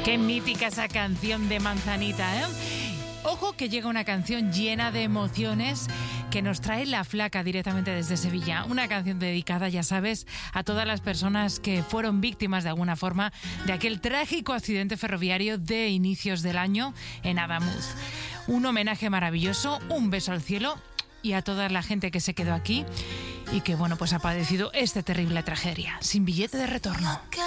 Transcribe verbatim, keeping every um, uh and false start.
Qué mítica esa canción de Manzanita, ¿eh? Ojo que llega una canción llena de emociones que nos trae La Flaca directamente desde Sevilla. Una canción dedicada, ya sabes, a todas las personas que fueron víctimas de alguna forma de aquel trágico accidente ferroviario de inicios del año en Adamuz. Un homenaje maravilloso, un beso al cielo y a toda la gente que se quedó aquí y que, bueno, pues ha padecido esta terrible tragedia, sin billete de retorno.